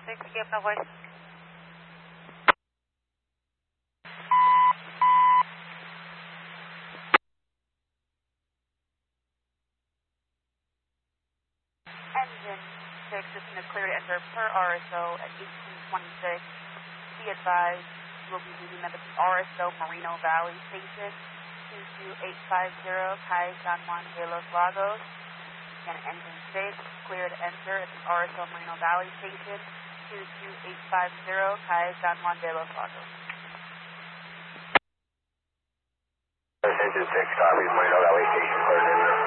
6, you have no voice. Engine 6 is going to clear to enter per RSO at 1826. Be advised, you will be leaving at the RSO Moreno Valley Station, 22850, Calle San Juan de los Lagos. Again, engine 6, clear to enter at the RSO Moreno Valley Station, 22850, Calle San Juan de los Lagos. Engine 6, copy, Moreno Valley Station, clear to enter.